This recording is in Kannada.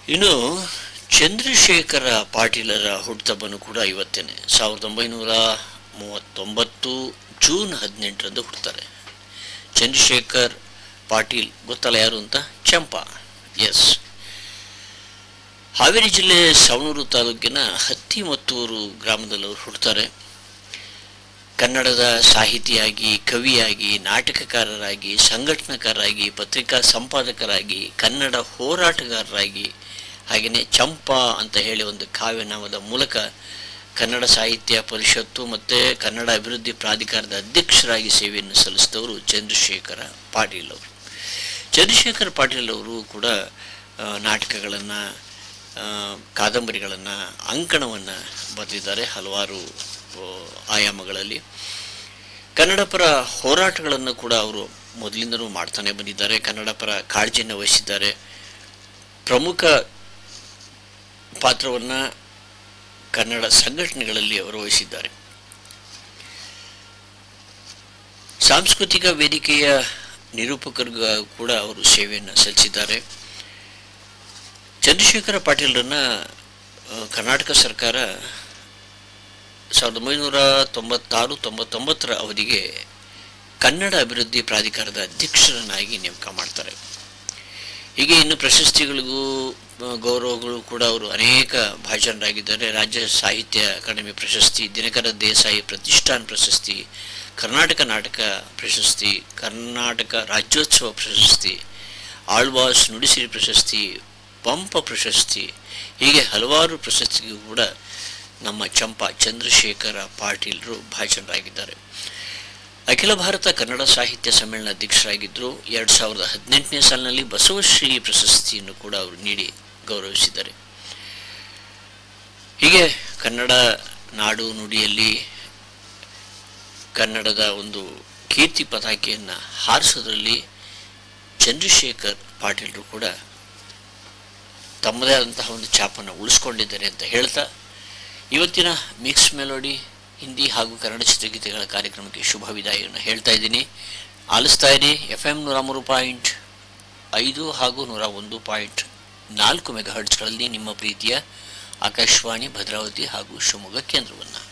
ಇನ್ನು ಚಂದ್ರಶೇಖರ ಪಾಟೀಲರ ಹುಟ್ಟುಹಬ್ಬನು ಕೂಡ ಇವತ್ತೇನೆ. 1939 ಜೂನ್ 18ರಂದು ಹುಟ್ಟುತ್ತಾರೆ. ಚಂದ್ರಶೇಖರ್ ಪಾಟೀಲ್ ಗೊತ್ತಲ್ಲ ಯಾರು ಅಂತ? ಚಂಪಾ. ಎಸ್, ಹಾವೇರಿ ಜಿಲ್ಲೆ ಸವಣೂರು ತಾಲೂಕಿನ ಹತ್ತಿಮತ್ತೂರು ಗ್ರಾಮದಲ್ಲಿ ಅವರು ಹುಟ್ಟುತ್ತಾರೆ. ಕನ್ನಡದ ಸಾಹಿತಿಯಾಗಿ, ಕವಿಯಾಗಿ, ನಾಟಕಕಾರರಾಗಿ, ಸಂಘಟನಾಕಾರರಾಗಿ, ಪತ್ರಿಕಾ ಸಂಪಾದಕರಾಗಿ, ಕನ್ನಡ ಹೋರಾಟಗಾರರಾಗಿ, ಹಾಗೆಯೇ ಚಂಪಾ ಅಂತ ಹೇಳಿ ಒಂದು ಕಾವ್ಯನಾಮದ ಮೂಲಕ ಕನ್ನಡ ಸಾಹಿತ್ಯ ಪರಿಷತ್ತು ಮತ್ತು ಕನ್ನಡ ಅಭಿವೃದ್ಧಿ ಪ್ರಾಧಿಕಾರದ ಅಧ್ಯಕ್ಷರಾಗಿ ಸೇವೆಯನ್ನು ಸಲ್ಲಿಸಿದವರು ಚಂದ್ರಶೇಖರ ಪಾಟೀಲ್ ಅವರು. ಚಂದ್ರಶೇಖರ ಪಾಟೀಲ್ ಅವರು ಕೂಡ ನಾಟಕಗಳನ್ನು, ಕಾದಂಬರಿಗಳನ್ನು, ಅಂಕಣವನ್ನು ಬರೆದಿದ್ದಾರೆ ಹಲವಾರು ಆಯಾಮಗಳಲ್ಲಿ. ಕನ್ನಡ ಪರ ಹೋರಾಟಗಳನ್ನು ಕೂಡ ಅವರು ಮೊದಲಿಂದನೂ ಮಾಡ್ತಾನೆ ಬಂದಿದ್ದಾರೆ. ಕನ್ನಡ ಪರ ಕಾಳಜಿಯನ್ನು ವಹಿಸಿದ್ದಾರೆ. ಪ್ರಮುಖ ಪಾತ್ರವನ್ನು ಕನ್ನಡ ಸಂಘಟನೆಗಳಲ್ಲಿ ಅವರು ವಹಿಸಿದ್ದಾರೆ. ಸಾಂಸ್ಕೃತಿಕ ವೇದಿಕೆಯ ನಿರೂಪಕರಿಗೂ ಕೂಡ ಅವರು ಸೇವೆಯನ್ನು ಸಲ್ಲಿಸಿದ್ದಾರೆ. ಚಂದ್ರಶೇಖರ ಪಾಟೀಲರನ್ನ ಕರ್ನಾಟಕ ಸರ್ಕಾರ 1996-99 ಅವಧಿಗೆ ಕನ್ನಡ ಅಭಿವೃದ್ಧಿ ಪ್ರಾಧಿಕಾರದ ಅಧ್ಯಕ್ಷರನ್ನಾಗಿ ನೇಮಕ ಮಾಡ್ತಾರೆ. ಹೀಗೆ ಇನ್ನು ಪ್ರಶಸ್ತಿಗಳಿಗೂ ಗೌರವಗಳು ಕೂಡ ಅವರು ಅನೇಕ ಭಾಜನರಾಗಿದ್ದಾರೆ. ರಾಜ್ಯ ಸಾಹಿತ್ಯ ಅಕಾಡೆಮಿ ಪ್ರಶಸ್ತಿ, ದಿನಕರ ದೇಸಾಯಿ ಪ್ರತಿಷ್ಠಾನ ಪ್ರಶಸ್ತಿ, ಕರ್ನಾಟಕ ನಾಟಕ ಪ್ರಶಸ್ತಿ, ಕರ್ನಾಟಕ ರಾಜ್ಯೋತ್ಸವ ಪ್ರಶಸ್ತಿ, ಆಳ್ವಾಸ್ ನುಡಿಸಿರಿ ಪ್ರಶಸ್ತಿ, ಪಂಪ ಪ್ರಶಸ್ತಿ, ಹೀಗೆ ಹಲವಾರು ಪ್ರಶಸ್ತಿಗೂ ಕೂಡ ನಮ್ಮ ಚಂಪಾ ಚಂದ್ರಶೇಖರ ಪಾಟೀಲರು ಭಾಜನರಾಗಿದ್ದಾರೆ. ಅಖಿಲ ಭಾರತ ಕನ್ನಡ ಸಾಹಿತ್ಯ ಸಮ್ಮೇಳನ ಅಧ್ಯಕ್ಷರಾಗಿದ್ದರು. 2018ನೇ ಸಾಲಿನಲ್ಲಿ ಬಸವಶ್ರೀ ಪ್ರಶಸ್ತಿಯನ್ನು ಕೂಡ ಅವರು ನೀಡಿ ಗೌರವಿಸಿದ್ದಾರೆ. ಹೀಗೆ ಕನ್ನಡ ನಾಡು ನುಡಿಯಲ್ಲಿ ಕನ್ನಡದ ಒಂದು ಕೀರ್ತಿ ಪತಾಕೆಯನ್ನು ಹಾರಿಸೋದ್ರಲ್ಲಿ ಚಂದ್ರಶೇಖರ್ ಪಾಟೀಲರು ಕೂಡ ತಮ್ಮದೇ ಆದಂತಹ ಒಂದು ಛಾಪನ್ನು ಉಳಿಸ್ಕೊಂಡಿದ್ದಾರೆ ಅಂತ ಹೇಳ್ತಾ ಇವತ್ತಿನ ಮಿಕ್ಸ್ ಮೆಲೋಡಿ ಹಿಂದಿ ಹಾಗೂ ಕನ್ನಡ ಚಿತ್ರಗೀತೆಗಳ ಕಾರ್ಯಕ್ರಮಕ್ಕೆ ಶುಭ ವಿದಾಯವನ್ನು ಹೇಳ್ತಾ ಇದ್ದೀನಿ. ಆಲಿಸ್ತಾ ಇರಿ FM 103.5 ಹಾಗೂ 101.4 ಮೆಗಾಹರ್ಟ್ಸ್ಗಳಲ್ಲಿ ನಿಮ್ಮ ಪ್ರೀತಿಯ ಆಕಾಶವಾಣಿ ಭದ್ರಾವತಿ ಹಾಗೂ ಶಿವಮೊಗ್ಗ ಕೇಂದ್ರವನ್ನು.